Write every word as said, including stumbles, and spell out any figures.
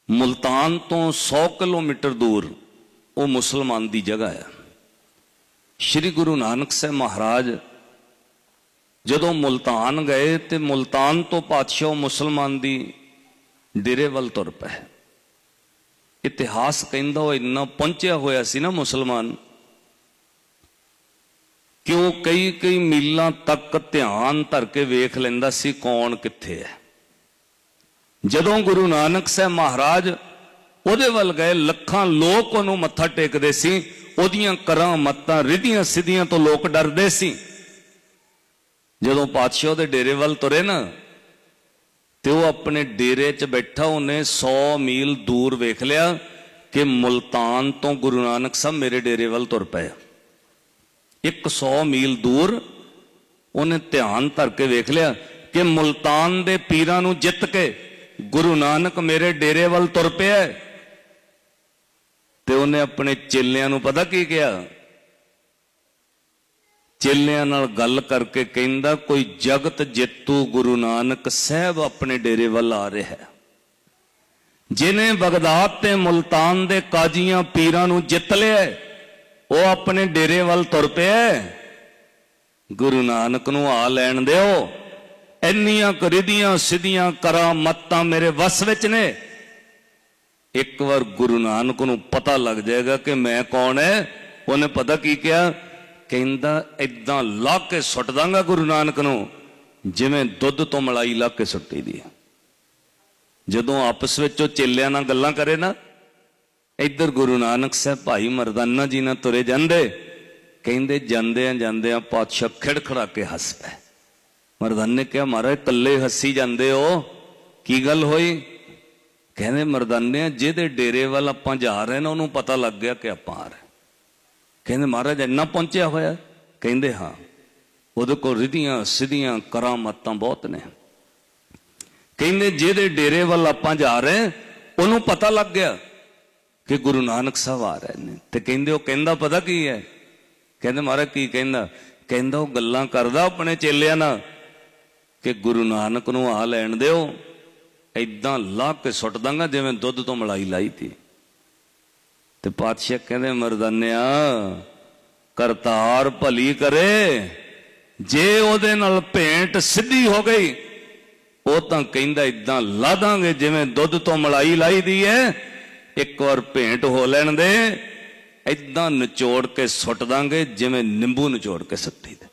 मुल्तान तो सौ किलोमीटर दूर वो मुसलमान की जगह है। श्री गुरु नानक साहब महाराज जदों मुल्तान गए तो मुल्तान तो पातशाह मुसलमान की डेरे वाल तुर पे। इतिहास कहता वो इन्ना पहुंचा होया सी ना मुसलमान कि वो कई कई मीलों तक ध्यान धर के वेख लेंदा सी कौन कित्थे है। जदों गुरु नानक साहब महाराज उहदे वल गए लखां लोग उहनूं मत्था टेकदे सी, उहदियां करां मत्तां रिधियां सिद्धियां तो लोग डरदे सी। जदों पातशाह दे डेरे वल तुरे ना तो वह अपने डेरे च बैठा उन्हें सौ मील दूर वेख लिया कि मुल्तान तो गुरु नानक साहब मेरे डेरे वल तुर पे। एक सौ मील दूर उन्हें ध्यान धर के वेख लिया कि मुल्तान दे पीरां नूं जित के गुरु नानक मेरे डेरे वल तुर पिया। ते उन्हें अपने चेलियां नूं पता की किया, चेलियां नाल गल करके कहंदा कोई जगत जेतू गुरु नानक साहब अपने डेरे वल आ रहा है, जिन्हें बगदाद ते मुल्तान दे काजियां पीरां नूं जित लिया वो अपने डेरे वल तुर पिया। गुरु नानक नूं आ लैण दिओ, इन्नियां रिधियां सिद्धियां करा मत्तां मेरे वस विच ने। एक बार गुरु नानक नूं पता लग जाएगा कि मैं कौन है। उन्हें पता की किया, कहंदा इदां ला के सुट दांगा गुरु नानक नूं जिवें दुध तो मलाई ला के सुट्टी दी। जदों आपस विच ओ चेलियां नाल गल्लां करे ना, इधर गुरु नानक साहब भाई मरदाना जी नाल तुरे जांदे, कहंदे जांदियां जांदियां पातशाह खिड़खड़ा के हस पे। मरदाने ने कहा महाराज कल्ले हसी जांदे हो, की गल होई? कहंदे मरदाने जिहदे डेरे वाल आपां जा रहे ना उहनूं पता लग गया कि आपां आ रहे। कहंदे महाराज इन्ना पहुंचा होया? कहंदे हाँ, उहदे कोल रिधियां सिद्धियां करामातां बहुत ने। कहंदे जिहदे डेरे वाल आपां जा रहे उहनूं पता लग गया कि गुरु नानक साहब आ रहे ने। ते कहंदे ओ कहंदा पता की है? कहंदे महाराज की कहंदा? कहंदा ओ गल्लां करदा अपने चेलियां नाल कि गुरु नानक नूं आ लैण दिओ, इदां ला के सुट दांगा जिवें दुध तो मलाई लाई थी। ते पातशाह कहंदे मरदानिया करतार भली करे, जे ओहदे नाल भेंट सिद्धी हो गई वो तां कहंदा इदां ला दांगे जिवें दुध तो मलाई लाई दी है। एक बार भेंट हो लैण दे, इदां निचोड़ के सुट दांगे जिवें निंबू निचोड़ के सट्टी दे।